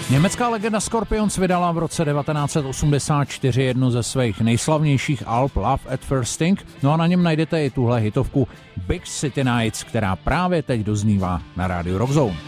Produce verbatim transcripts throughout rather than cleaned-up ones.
Německá legenda Scorpions vydala v roce devatenáct set osmdesát čtyři jednu ze svých nejslavnějších alb Love at First Sting, no a na něm najdete i tuhle hitovku Big City Nights, která právě teď doznívá na rádiu Rock Zone.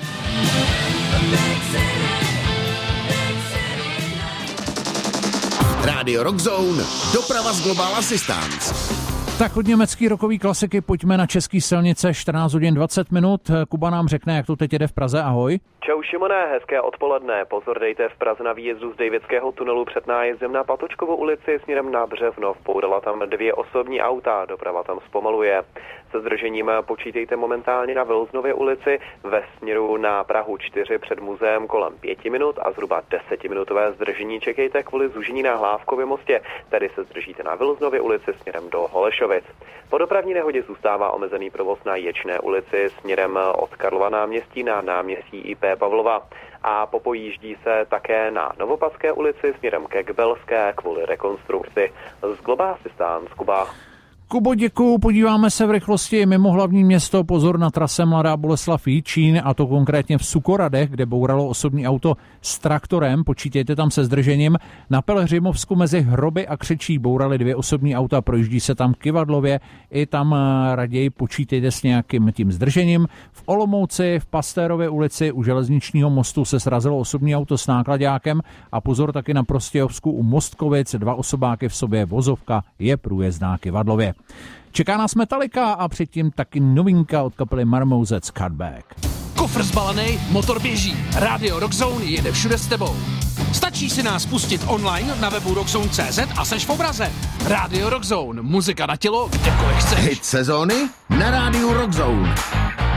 Rádio Rock Zone, doprava z Global Assistance. Tak od německý rokový klasiky pojďme na český silnice, čtrnáct hodin dvacet minut. Kuba nám řekne, jak to teď jede v Praze. Ahoj. Čau Šimone, hezké odpoledne. Pozor dejte v Praze na výjezdu z Davidského tunelu před nájezdem na Patočkovou ulici směrem na Břevnov. Poudala tam dvě osobní auta, doprava tam zpomaluje. Se zdržením počítejte momentálně na Vilznově ulici ve směru na Prahu čtyři před muzeem kolem pěti minut a zhruba desetiminutové zdržení čekejte kvůli zúžení na Hlávkově mostě. Tady se zdržíte na Vilznově ulici směrem do Holešovic. Po dopravní nehodě zůstává omezený provoz na Ječné ulici směrem od Karlova náměstí na náměstí I P Pavlova. A popojíždí se také na Novopadské ulici směrem ke Kbelské kvůli rekonstrukci. Z Global Assistance, Kuba. Kubo, děkuju. Podíváme se v rychlosti mimo hlavní město. Pozor na trase Mladá Boleslav Jičín, a to konkrétně v Sukoradech, kde bouralo osobní auto s traktorem. Počítejte tam se zdržením. Na Pelhřimovsku mezi Hroby a Křečí bourali dvě osobní auta, projíždí se tam Kyvadlově. I tam raději počítejte s nějakým tím zdržením. V Olomouci v Pastérově ulici u železničního mostu se srazilo osobní auto s nákladákem a pozor taky na Prostějovsku u Mostkovic. Dva osobáky v sobě, vozovka je průjezdná Kyvadlově. Čeká nás Metallica a předtím taky novinka od kapely Marmouzec Cutback. Kofr zbalený, motor běží. Rádio Rock Zone jede všude s tebou. Stačí si nás pustit online na webu rockzone tečka cé zet a seš v obraze. Rádio Rock Zone, muzika na tělo, kdekoliv chceš. Hit sezóny na rádiu Rock Zone.